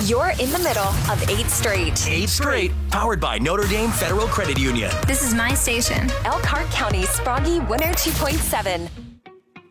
You're in the middle of 8 Straight. 8 Straight, powered by Notre Dame Federal Credit Union. This is my station. Elkhart County Sproggy 102.7.